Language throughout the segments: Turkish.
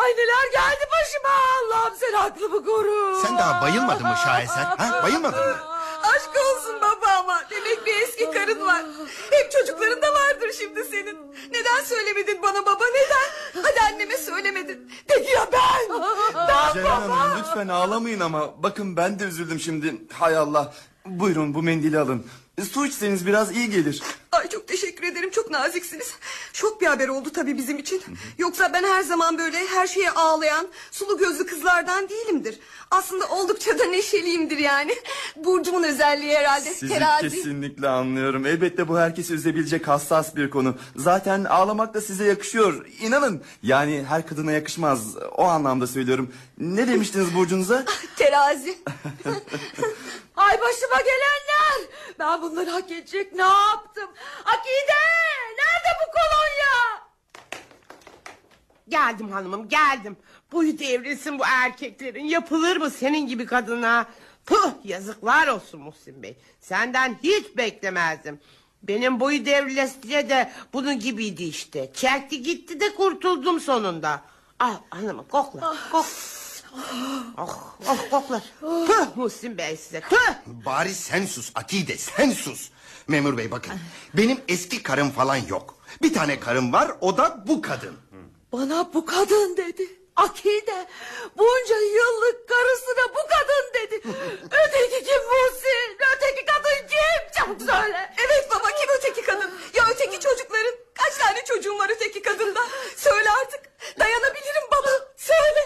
Ay neler geldi başıma, Allah'ım sen aklımı koru. Sen daha bayılmadın mı şaheser? Ha? Bayılmadın mı? Aşk olsun baba ama. Demek bir eski karın var. Hep çocukların da vardır şimdi senin. Neden söylemedin bana baba, neden? Hadi anneme söylemedin. Peki ya ben? Ceren Hanım lütfen ağlamayın ama. Bakın ben de üzüldüm şimdi. Hay Allah. Buyurun bu mendili alın. Su içseniz biraz iyi gelir. Ay çok teşekkür ederim, çok naziksiniz. Şok bir haber oldu tabii bizim için. Yoksa ben her zaman böyle her şeye ağlayan sulu gözlü kızlardan değilimdir. Aslında oldukça da neşeliyimdir yani. Burcumun özelliği herhalde. Sizi Terazi. kesinlikle anlıyorum. Elbette bu herkesi üzebilecek hassas bir konu. Zaten ağlamak da size yakışıyor. İnanın. Yani her kadına yakışmaz. O anlamda söylüyorum. Ne demiştiniz burcunuza? Terazi. Ay başıma gelenler. Ben bunları hak edecek ne yaptım? Akide, nerede bu kolonya? Geldim hanımım, geldim. Boyu devrilsin bu erkeklerin. Yapılır mı senin gibi kadına? Puh, yazıklar olsun Muhsin Bey. Senden hiç beklemezdim. Benim boyu devrilesiyle de bunun gibiydi işte. Çekti gitti de kurtuldum sonunda. Al hanımım, kokla, kokla. Kokla. Tüh Muhsin Bey size, tüh. Bari sen sus Akide, sen sus. Memur bey bakın, benim eski karım falan yok. Bir tane karım var, o da bu kadın. Bana bu kadın dedi. Akide, bunca yıllık karısına bu kadın dedi. Öteki kim Muhsin? Öteki kadın kim? Çabuk söyle. Evet baba, kim öteki kadın? Ya öteki çocukların? Kaç tane çocuğun var öteki kadından? Söyle artık. Dayanabilirim baba. Söyle.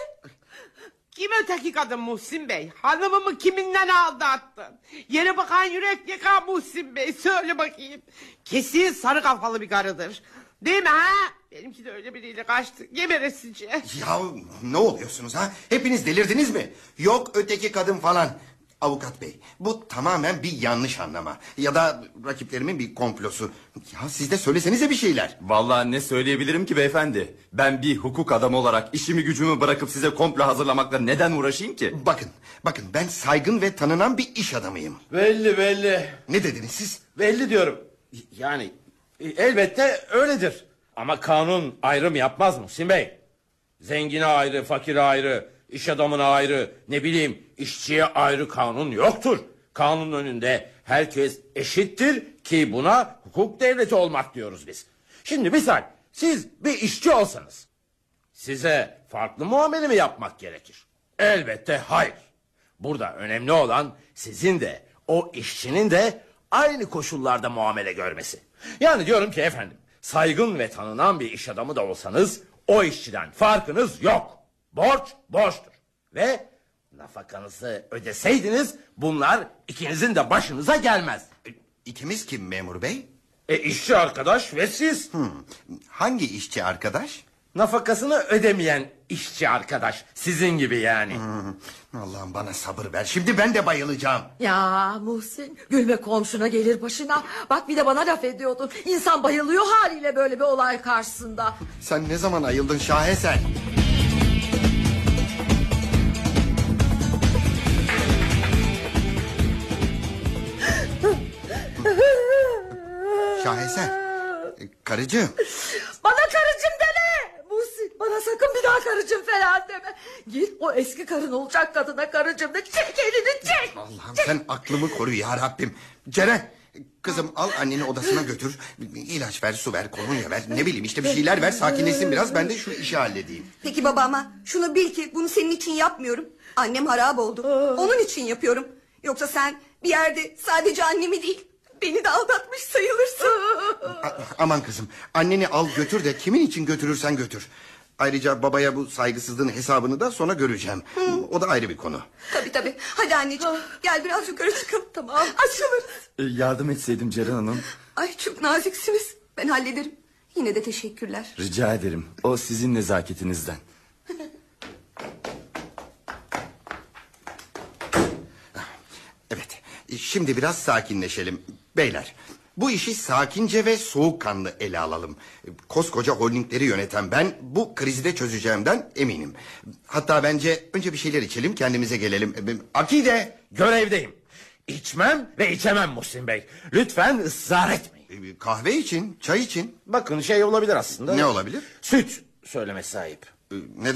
Kim öteki kadın Muhsin Bey? Hanımımı kiminden aldattın? Yere bakan yürek yakan Muhsin Bey. Söyle bakayım. Kesin sarı kafalı bir karıdır. Değil mi ha? Benimki de öyle biriyle kaçtı. Geberesice. Ya ne oluyorsunuz ha? Hepiniz delirdiniz mi? Yok öteki kadın falan. Avukat bey, bu tamamen bir yanlış anlama. Ya da rakiplerimin bir komplosu. Ya siz de söylesenize bir şeyler. Vallahi ne söyleyebilirim ki beyefendi? Ben bir hukuk adamı olarak işimi gücümü bırakıp size komplo hazırlamakla neden uğraşayım ki? Bakın ben saygın ve tanınan bir iş adamıyım. Belli. Ne dediniz siz? Belli diyorum. Yani elbette öyledir. Ama kanun ayrım yapmaz Muhsin Bey. Zengine ayrı, fakire ayrı, iş adamına ayrı, ne bileyim işçiye ayrı kanun yoktur. Kanun önünde herkes eşittir ki buna hukuk devleti olmak diyoruz biz. Şimdi misal siz bir işçi olsanız size farklı muamele mi yapmak gerekir? Elbette hayır. Burada önemli olan sizin de o işçinin de aynı koşullarda muamele görmesi. Yani diyorum ki efendim, saygın ve tanınan bir iş adamı da olsanız o işçiden farkınız yok. Borç borçtur. Ve nafakanızı ödeseydiniz bunlar ikinizin de başınıza gelmez. İkimiz kim memur bey? İşçi arkadaş ve siz. Hangi işçi arkadaş? Nafakasını ödemeyen işçi arkadaş. Sizin gibi yani. Allah'ım bana sabır ver. Şimdi ben de bayılacağım. Ya Muhsin, gülme komşuna gelir başına. Bak bir de bana laf ediyordun. İnsan bayılıyor haliyle böyle bir olay karşısında. Sen ne zaman ayıldın şaheser? Şaheser. Karıcığım. Bana karıcığım deme. Muhsin, bana sakın bir daha karıcığım falan deme. Git o eski karın olacak kadına karıcığım de, çek elini çek. Allah'ım sen aklımı koru ya Rabbim. Ceren, kızım al anneni odasına götür. İlaç ver, su ver, kolonya ver. Ne bileyim işte bir şeyler ver, sakinleşsin biraz. Ben de şu işi halledeyim. Peki baba ama şunu bil ki bunu senin için yapmıyorum. Annem harap oldu. Onun için yapıyorum. Yoksa sen bir yerde sadece annemi değil, beni de aldatmış sayılırsın. Aman kızım, anneni al götür de kimin için götürürsen götür. Ayrıca babaya bu saygısızlığın hesabını da sonra göreceğim. O da ayrı bir konu. Tabii. Hadi anneciğim gel biraz yukarı çıkalım. Tamam. Açılırız. Yardım etseydim Ceren Hanım. Ay çok naziksiniz. Ben hallederim. Yine de teşekkürler. Rica ederim. O sizin nezaketinizden. Evet, şimdi biraz sakinleşelim. Beyler, bu işi sakince ve soğukkanlı ele alalım. Koskoca holdingleri yöneten ben bu krizi de çözeceğimden eminim. Hatta bence önce bir şeyler içelim, kendimize gelelim. Akide! Görevdeyim. İçmem ve içemem Muhsin Bey. Lütfen ısrar etmeyin. Kahve için, çay için. Bakın şey olabilir aslında. Ne olabilir? Süt söylemesi ayıp. Neden?